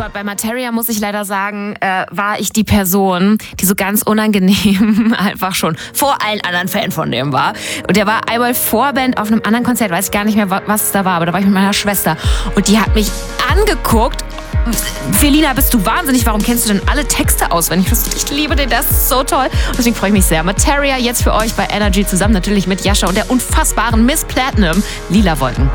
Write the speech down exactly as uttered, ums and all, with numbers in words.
Aber bei Materia muss ich leider sagen, äh, war ich die Person, die so ganz unangenehm einfach schon vor allen anderen Fan von dem war. Und der war einmal Vorband auf einem anderen Konzert, weiß ich gar nicht mehr, was es da war, aber da war ich mit meiner Schwester. Und die hat mich angeguckt. Felina, bist du wahnsinnig? Warum kennst du denn alle Texte auswendig? Ich liebe den, das ist so toll. Und deswegen freue ich mich sehr. Materia jetzt für euch bei Energy zusammen natürlich mit Jascha und der unfassbaren Miss Platinum, Lila Wolken.